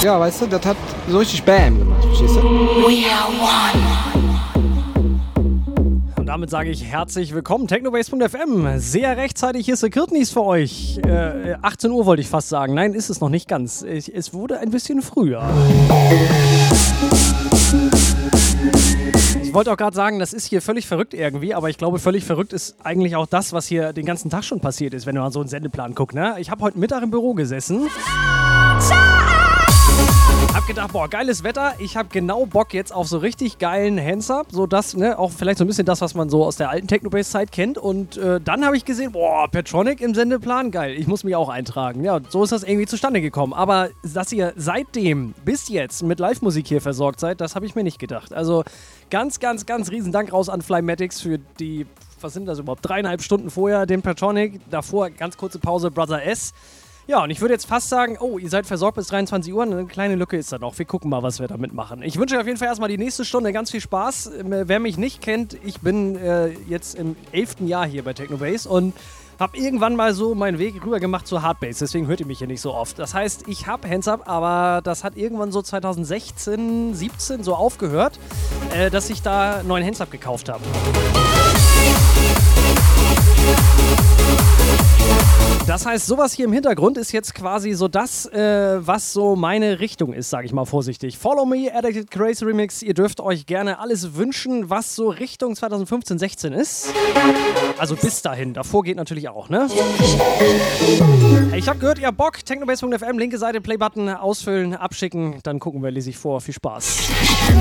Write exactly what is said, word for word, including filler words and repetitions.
ja, weißt du, das hat so richtig Bam gemacht, verstehst du? We are one. Und damit sage ich herzlich willkommen, technobase punkt f m. Sehr rechtzeitig, hier ist der Kirtnis für euch. Äh, achtzehn Uhr wollte ich fast sagen. Nein, ist es noch nicht ganz. Ich, es wurde ein bisschen früher. Ich wollte auch gerade sagen, das ist hier völlig verrückt irgendwie, aber ich glaube, völlig verrückt ist eigentlich auch das, was hier den ganzen Tag schon passiert ist, wenn man so einen Sendeplan guckt. Ne? Ich habe heute Mittag im Büro gesessen. Hab gedacht, boah, geiles Wetter. Ich habe genau Bock jetzt auf so richtig geilen Hands-Up. So das, ne, auch vielleicht so ein bisschen das, was man so aus der alten Technobase-Zeit kennt. Und äh, dann habe ich gesehen, boah, Petronic im Sendeplan, geil. Ich muss mich auch eintragen. Ja, so ist das irgendwie zustande gekommen. Aber dass ihr seitdem bis jetzt mit Live-Musik hier versorgt seid, das habe ich mir nicht gedacht. Also ganz, ganz, ganz riesen Dank raus an Flymatics für die, was sind das überhaupt, dreieinhalb Stunden vorher den Petronic. Davor ganz kurze Pause Brother S. Ja, und ich würde jetzt fast sagen, oh, ihr seid versorgt bis dreiundzwanzig Uhr, eine kleine Lücke ist da noch. Wir gucken mal, was wir damit machen. Ich wünsche euch auf jeden Fall erstmal die nächste Stunde ganz viel Spaß. Ähm, wer mich nicht kennt, ich bin äh, jetzt im elften Jahr hier bei Technobase und habe irgendwann mal so meinen Weg rüber gemacht zur Hardbase, deswegen hört ihr mich hier nicht so oft. Das heißt, ich habe Hands-Up, aber das hat irgendwann so zwanzig sechzehn, siebzehn so aufgehört, äh, dass ich da einen neuen Hands-Up gekauft habe. Das heißt, sowas hier im Hintergrund ist jetzt quasi so das, äh, was so meine Richtung ist, sage ich mal vorsichtig. Follow Me, Addicted Crazy Remix. Ihr dürft euch gerne alles wünschen, was so Richtung zwanzig fünfzehn, sechzehn ist. Also bis dahin. Davor geht natürlich auch, ne? Ich habe gehört, ihr habt Bock. technobase punkt f m, linke Seite, Playbutton ausfüllen, abschicken. Dann gucken wir, lese ich vor. Viel Spaß.